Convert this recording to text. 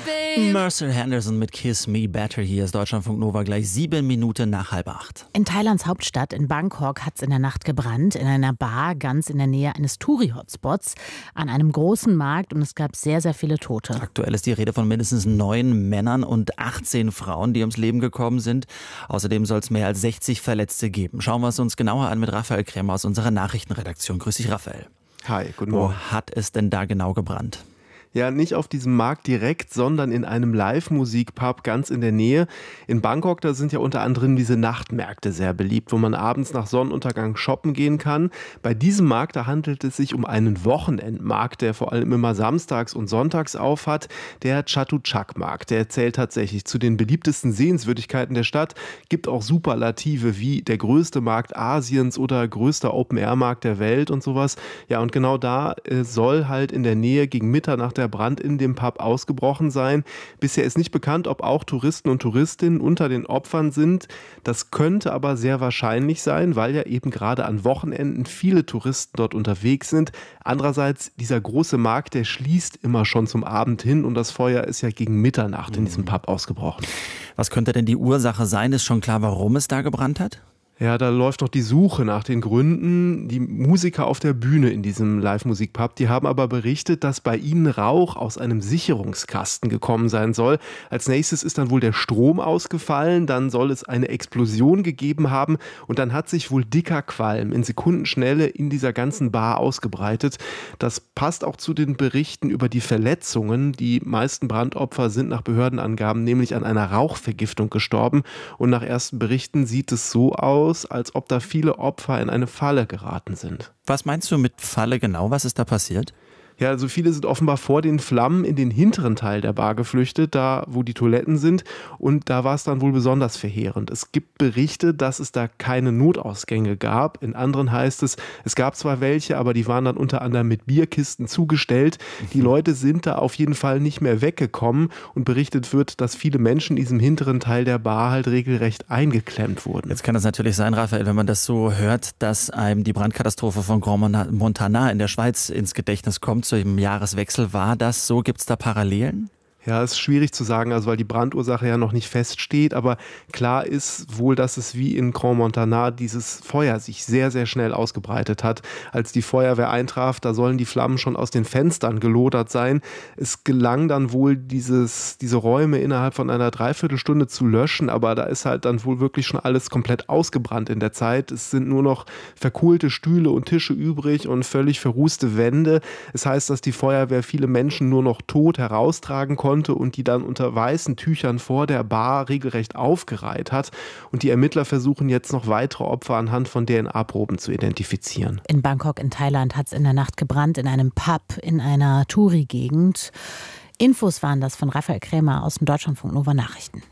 Mercer Henderson mit Kiss Me Better. Hier ist Deutschlandfunk Nova, gleich 7 Minuten nach 7:30. In Thailands Hauptstadt, in Bangkok, hat es in der Nacht gebrannt, in einer Bar ganz in der Nähe eines Touri-Hotspots, an einem großen Markt, und es gab sehr, sehr viele Tote. Aktuell ist die Rede von mindestens 9 Männern und 18 Frauen, die ums Leben gekommen sind. Außerdem soll es mehr als 60 Verletzte geben. Schauen wir es uns genauer an mit Raphael Krämer aus unserer Nachrichtenredaktion. Grüß dich, Raphael. Hi, guten Morgen. Wo hat es denn da genau gebrannt? Ja, nicht auf diesem Markt direkt, sondern in einem Live-Musik-Pub ganz in der Nähe. In Bangkok, da sind ja unter anderem diese Nachtmärkte sehr beliebt, wo man abends nach Sonnenuntergang shoppen gehen kann. Bei diesem Markt, da handelt es sich um einen Wochenendmarkt, der vor allem immer samstags und sonntags auf hat. Der Chatuchak-Markt, der zählt tatsächlich zu den beliebtesten Sehenswürdigkeiten der Stadt. Gibt auch Superlative wie der größte Markt Asiens oder größter Open-Air-Markt der Welt und sowas. Ja, und genau da soll halt in der Nähe gegen Mitternacht der Brand in dem Pub ausgebrochen sein. Bisher ist nicht bekannt, ob auch Touristen und Touristinnen unter den Opfern sind. Das könnte aber sehr wahrscheinlich sein, weil ja eben gerade an Wochenenden viele Touristen dort unterwegs sind. Andererseits, dieser große Markt, der schließt immer schon zum Abend hin und das Feuer ist ja gegen Mitternacht in diesem Pub ausgebrochen. Was könnte denn die Ursache sein? Ist schon klar, warum es da gebrannt hat? Ja, da läuft noch die Suche nach den Gründen. Die Musiker auf der Bühne in diesem Live-Musik-Pub, die haben aber berichtet, dass bei ihnen Rauch aus einem Sicherungskasten gekommen sein soll. Als nächstes ist dann wohl der Strom ausgefallen, dann soll es eine Explosion gegeben haben und dann hat sich wohl dicker Qualm in Sekundenschnelle in dieser ganzen Bar ausgebreitet. Das passt auch zu den Berichten über die Verletzungen. Die meisten Brandopfer sind nach Behördenangaben nämlich an einer Rauchvergiftung gestorben und nach ersten Berichten sieht es so aus, als ob da viele Opfer in eine Falle geraten sind. Was meinst du mit Falle genau? Was ist da passiert? Ja, also viele sind offenbar vor den Flammen in den hinteren Teil der Bar geflüchtet, da wo die Toiletten sind, und da war es dann wohl besonders verheerend. Es gibt Berichte, dass es da keine Notausgänge gab. In anderen heißt es, es gab zwar welche, aber die waren dann unter anderem mit Bierkisten zugestellt. Die Leute sind da auf jeden Fall nicht mehr weggekommen und berichtet wird, dass viele Menschen in diesem hinteren Teil der Bar halt regelrecht eingeklemmt wurden. Jetzt kann das natürlich sein, Raphael, wenn man das so hört, dass einem die Brandkatastrophe von Grand Montana in der Schweiz ins Gedächtnis kommt. Zu dem Jahreswechsel war das so? Gibt es da Parallelen? Ja, ist schwierig zu sagen, also weil die Brandursache ja noch nicht feststeht, aber klar ist wohl, dass es wie in Grand Montana dieses Feuer sich sehr, sehr schnell ausgebreitet hat. Als die Feuerwehr eintraf, da sollen die Flammen schon aus den Fenstern gelodert sein. Es gelang dann wohl, diese Räume innerhalb von einer Dreiviertelstunde zu löschen, aber da ist halt dann wohl wirklich schon alles komplett ausgebrannt in der Zeit. Es sind nur noch verkohlte Stühle und Tische übrig und völlig verrußte Wände. Es heißt, dass die Feuerwehr viele Menschen nur noch tot heraustragen konnte und die dann unter weißen Tüchern vor der Bar regelrecht aufgereiht hat. Und die Ermittler versuchen jetzt noch weitere Opfer anhand von DNA-Proben zu identifizieren. In Bangkok in Thailand hat es in der Nacht gebrannt, in einem Pub in einer Touri-Gegend. Infos waren das von Raphael Krämer aus dem Deutschlandfunk Nova Nachrichten.